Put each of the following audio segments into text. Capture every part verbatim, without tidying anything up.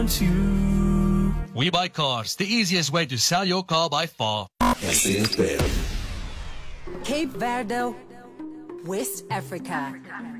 We Buy Cars, the easiest way to sell your car by far. Cape Verde, West Africa.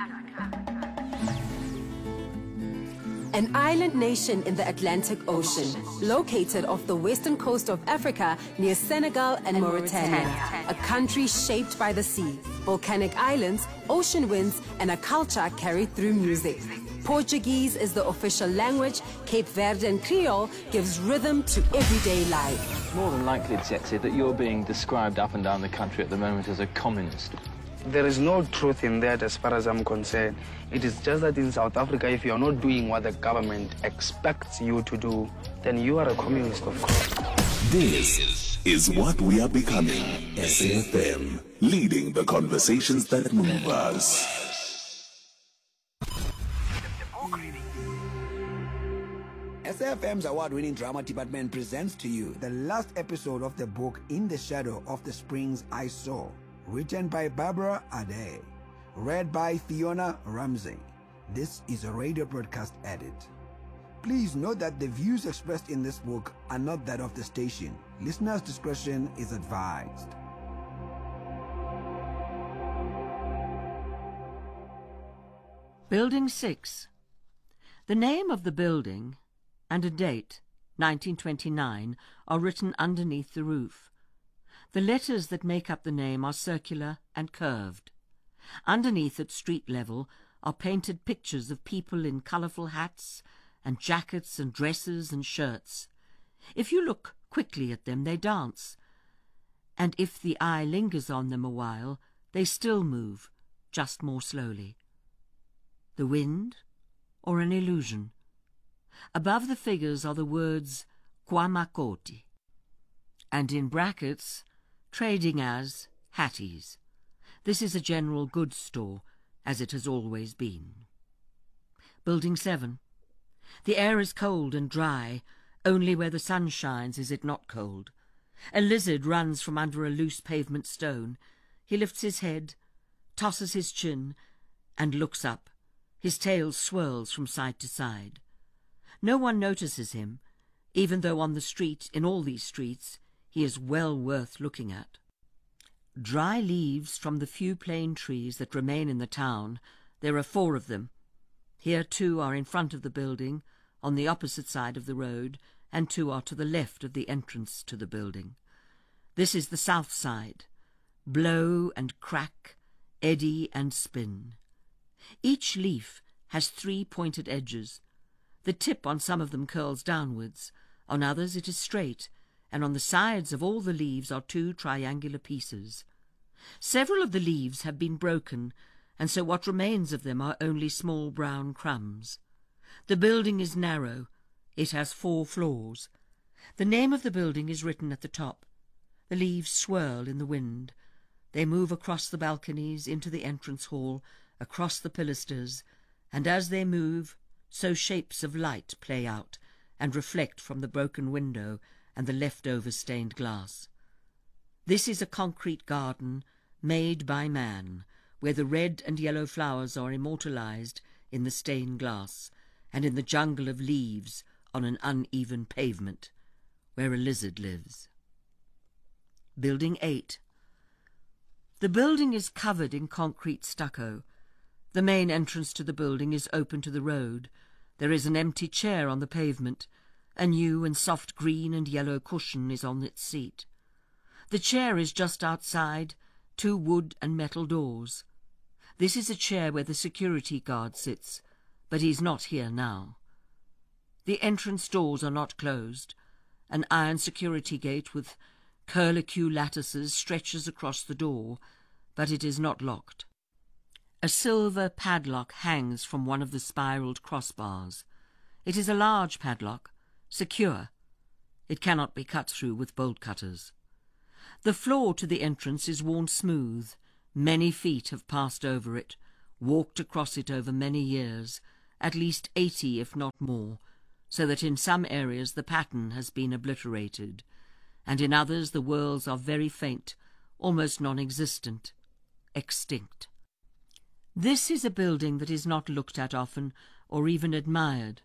An island nation in the Atlantic Ocean, located off the western coast of Africa near Senegal and, and Mauritania. Mauritania. A country shaped by the sea, volcanic islands, ocean winds, and a culture carried through music. Portuguese is the official language. Cape Verdean Creole gives rhythm to everyday life. More than likely, Tsetse, that you're being described up and down the country at the moment as a communist. There is no truth in that as far as I'm concerned. It is just that in South Africa, if you're not doing what the government expects you to do, then you are a communist, of course. This is what we are becoming. S A F M, leading the conversations that move us. S A F M's award-winning drama department presents to you the last episode of the book In the Shadow of the Springs I Saw, written by Barbara Ade, read by Fiona Ramsey. This is a radio broadcast edit. Please note that the views expressed in this book are not that of the station. Listeners' discretion is advised. Building six. The name of the building and a date, nineteen twenty-nine, are written underneath the roof. The letters that make up the name are circular and curved. Underneath at street level are painted pictures of people in colourful hats and jackets and dresses and shirts. If you look quickly at them, they dance, and if the eye lingers on them a while, they still move, just more slowly. The wind or an illusion? Above the figures are the words Kwamakoti, and in brackets, trading as Hatties. This is a general goods store, as it has always been. Building seven. The air is cold and dry. Only where the sun shines is it not cold. A lizard runs from under a loose pavement stone. He lifts his head, tosses his chin, and looks up. His tail swirls from side to side. No one notices him, even though on the street, in all these streets, he is well worth looking at. Dry leaves from the few plane trees that remain in the town. There are four of them. Here two are in front of the building, on the opposite side of the road, and two are to the left of the entrance to the building. This is the south side. Blow and crack, eddy and spin. Each leaf has three pointed edges. The tip on some of them curls downwards, on others it is straight, and on the sides of all the leaves are two triangular pieces. Several of the leaves have been broken, and so what remains of them are only small brown crumbs. The building is narrow. It has four floors. The name of the building is written at the top. The leaves swirl in the wind. They move across the balconies, into the entrance hall, across the pilasters, and as they move, so shapes of light play out and reflect from the broken window and the leftover stained glass. This is a concrete garden made by man, where the red and yellow flowers are immortalized in the stained glass and in the jungle of leaves on an uneven pavement, where a lizard lives. Building eight. The building is covered in concrete stucco. The main entrance to the building is open to the road. There is an empty chair on the pavement. A new and soft green and yellow cushion is on its seat. The chair is just outside, two wood and metal doors. This is a chair where the security guard sits, but he's not here now. The entrance doors are not closed. An iron security gate with curlicue lattices stretches across the door, but it is not locked. A silver padlock hangs from one of the spiralled crossbars. It is a large padlock, secure. It cannot be cut through with bolt cutters. The floor to the entrance is worn smooth. Many feet have passed over it, walked across it over many years, at least eighty if not more, so that in some areas the pattern has been obliterated, and in others the whorls are very faint, almost non-existent, extinct. This is a building that is not looked at often or even admired,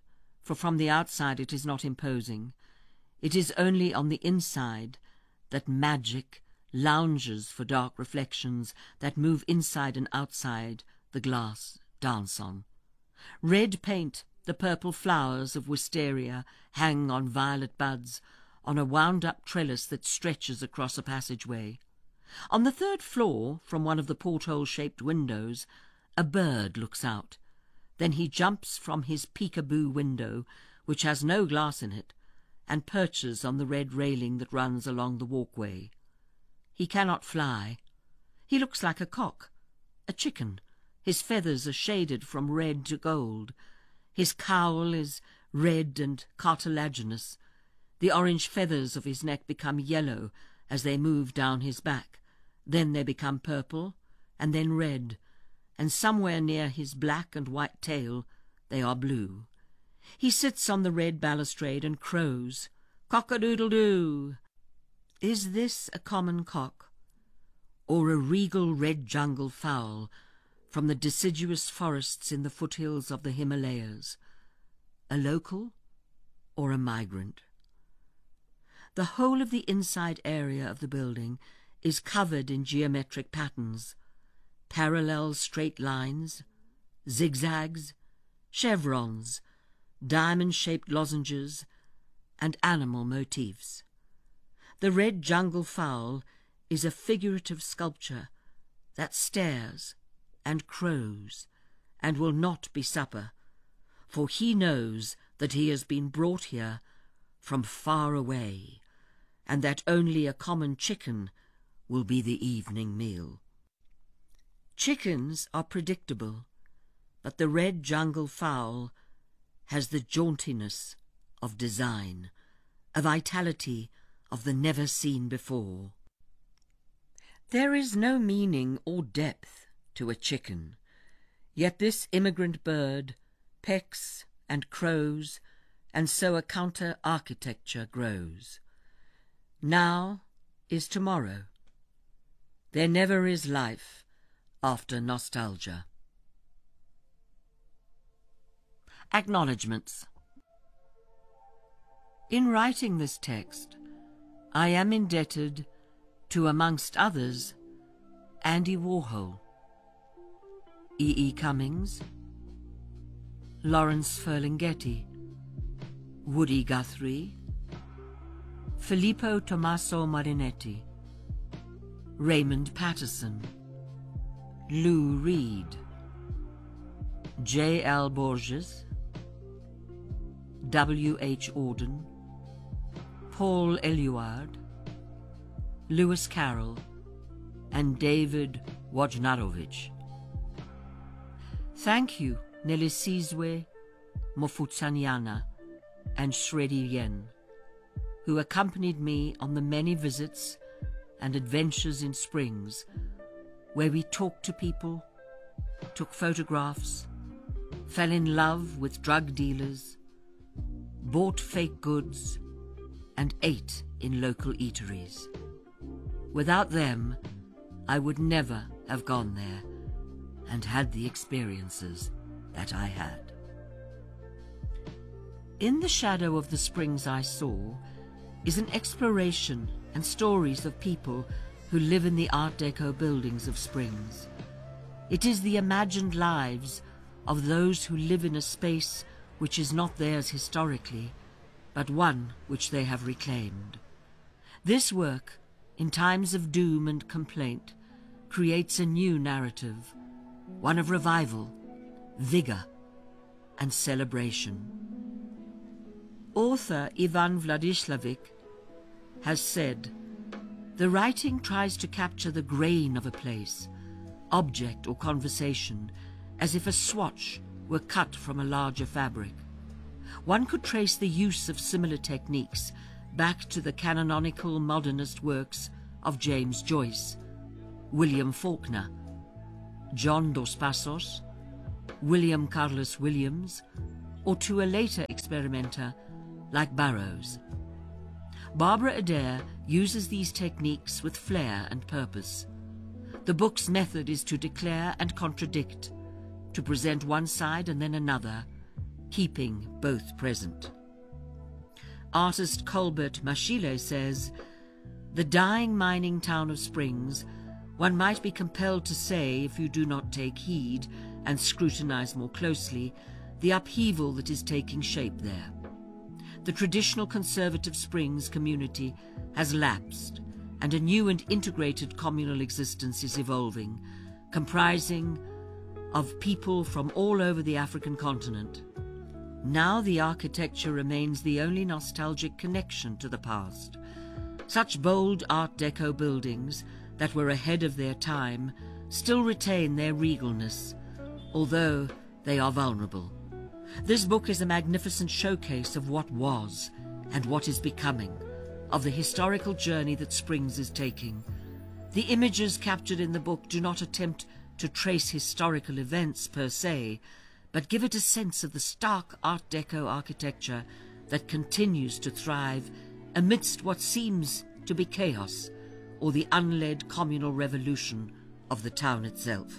for from the outside it is not imposing. It is only on the inside that magic lounges for dark reflections that move inside and outside the glass dance on. Red paint, the purple flowers of wisteria hang on violet buds on a wound-up trellis that stretches across a passageway. On the third floor, from one of the porthole-shaped windows, a bird looks out. Then he jumps from his peekaboo window, which has no glass in it, and perches on the red railing that runs along the walkway. He cannot fly. He looks like a cock, a chicken. His feathers are shaded from red to gold. His cowl is red and cartilaginous. The orange feathers of his neck become yellow as they move down his back. Then they become purple, and then red, and somewhere near his black and white tail they are blue. He sits on the red balustrade and crows, "Cock-a-doodle-doo." Is this a common cock, or a regal red jungle fowl from the deciduous forests in the foothills of the Himalayas? A local or a migrant? The whole of the inside area of the building is covered in geometric patterns, parallel straight lines, zigzags, chevrons, diamond-shaped lozenges, and animal motifs. The red jungle fowl is a figurative sculpture that stares and crows and will not be supper, for he knows that he has been brought here from far away, and that only a common chicken will be the evening meal. Chickens are predictable, but the red jungle fowl has the jauntiness of design, a vitality of the never-seen-before. There is no meaning or depth to a chicken, yet this immigrant bird pecks and crows, and so a counter-architecture grows. Now is tomorrow. There never is life after nostalgia. Acknowledgements. In writing this text, I am indebted to, amongst others, Andy Warhol, E. E. Cummings, Lawrence Ferlinghetti, Woody Guthrie, Filippo Tommaso Marinetti, Raymond Patterson, Lou Reed, J. L. Borges, W. H. Auden, Paul Eluard, Lewis Carroll, and David Wojnarowicz. Thank you, Nelisizwe Mofutsanyana and Shredi Yen, who accompanied me on the many visits and adventures in Springs, where we talked to people, took photographs, fell in love with drug dealers, bought fake goods, and ate in local eateries. Without them, I would never have gone there and had the experiences that I had. In the shadow of the Springs I saw is an exploration and stories of people who live in the Art Deco buildings of Springs. It is the imagined lives of those who live in a space which is not theirs historically, but one which they have reclaimed. This work, in times of doom and complaint, creates a new narrative, one of revival, vigor, and celebration. Author Ivan Vladislavic has said, "The writing tries to capture the grain of a place, object or conversation, as if a swatch were cut from a larger fabric. One could trace the use of similar techniques back to the canonical modernist works of James Joyce, William Faulkner, John Dos Passos, William Carlos Williams, or to a later experimenter like Burroughs. Barbara Adair uses these techniques with flair and purpose. The book's method is to declare and contradict, to present one side and then another, keeping both present. Artist Colbert Mashile says, "The dying mining town of Springs, one might be compelled to say, if you do not take heed and scrutinize more closely, the upheaval that is taking shape there. The traditional conservative Springs community has lapsed, and a new and integrated communal existence is evolving, comprising of people from all over the African continent. Now the architecture remains the only nostalgic connection to the past. Such bold Art Deco buildings that were ahead of their time still retain their regalness, although they are vulnerable. This book is a magnificent showcase of what was and what is becoming, of the historical journey that Springs is taking. The images captured in the book do not attempt to trace historical events per se, but give it a sense of the stark Art Deco architecture that continues to thrive amidst what seems to be chaos, or the unled communal revolution of the town itself."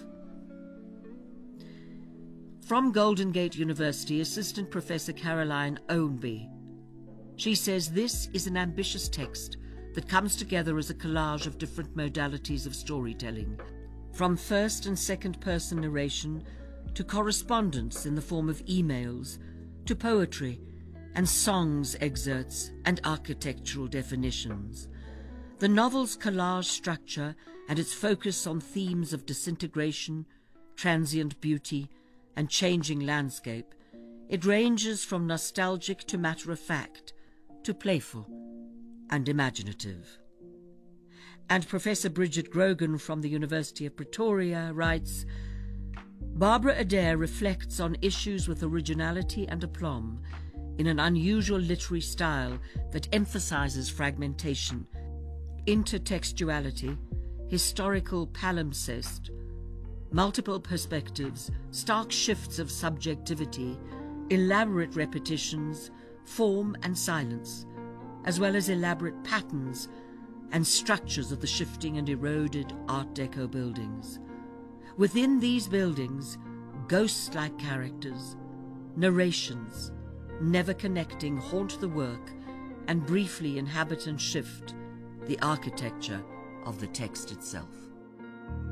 From Golden Gate University, Assistant Professor Caroline Ownby. She says this is an ambitious text that comes together as a collage of different modalities of storytelling, from first and second person narration to correspondence in the form of emails, to poetry and songs excerpts and architectural definitions. The novel's collage structure and its focus on themes of disintegration, transient beauty, and changing landscape, it ranges from nostalgic to matter-of-fact, to playful and imaginative. And Professor Bridget Grogan from the University of Pretoria writes, "Barbara Adair reflects on issues with originality and aplomb in an unusual literary style that emphasizes fragmentation, intertextuality, historical palimpsest, multiple perspectives, stark shifts of subjectivity, elaborate repetitions, form and silence, as well as elaborate patterns and structures of the shifting and eroded Art Deco buildings. Within these buildings, ghost-like characters, narrations, never connecting, haunt the work and briefly inhabit and shift the architecture of the text itself."